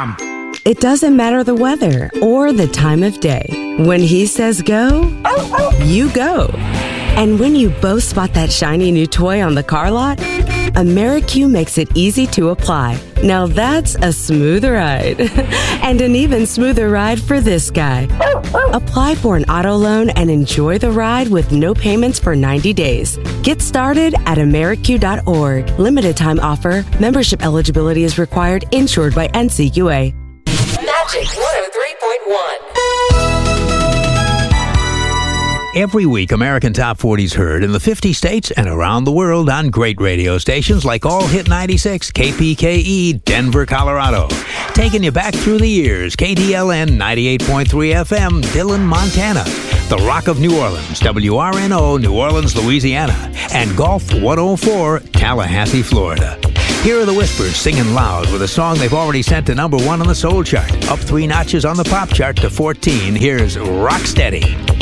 It doesn't matter the weather or the time of day. When he says go, you go. And when you both spot that shiny new toy on the car lot, AmeriQ makes it easy to apply. Now that's a smooth ride. And an even smoother ride for this guy. Apply for an auto loan and enjoy the ride with no payments for 90 days. Get started at AmeriQ.org. Limited time offer. Membership eligibility is required. Insured by NCUA. Magic 103.1. Every week, American Top 40's heard in the 50 states and around the world on great radio stations like All Hit 96, KPKE, Denver, Colorado. Taking you back through the years, KDLN 98.3 FM, Dillon, Montana. The Rock of New Orleans, WRNO, New Orleans, Louisiana. And Golf 104, Tallahassee, Florida. Here are the Whispers singing loud with a song they've already sent to number 1 on the soul chart. Up 3 notches on the pop chart to 14. Here's Rock Steady.